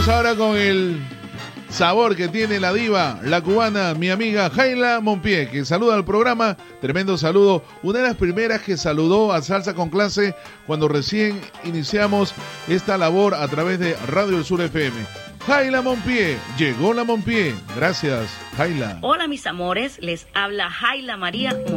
Vamos ahora con el sabor que tiene la diva, la cubana, mi amiga Jaila Monpié, que saluda al programa. Tremendo saludo. Una de las primeras que saludó a Salsa con Clase cuando recién iniciamos esta labor a través de Radio El Sur FM. Jaila Monpié, llegó la Monpié. Gracias, Jaila. Hola mis amores, les habla Jaila María Monpié.